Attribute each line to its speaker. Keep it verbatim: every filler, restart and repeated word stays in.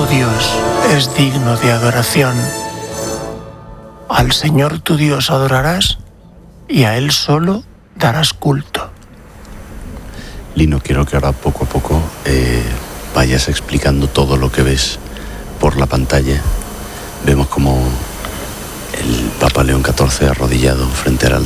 Speaker 1: Dios es digno de adoración. Al Señor tu Dios adorarás y a Él solo darás culto.
Speaker 2: Lino, quiero que ahora poco a poco eh, vayas explicando todo lo que ves por la pantalla. Vemos como el Papa León catorce arrodillado frente al altar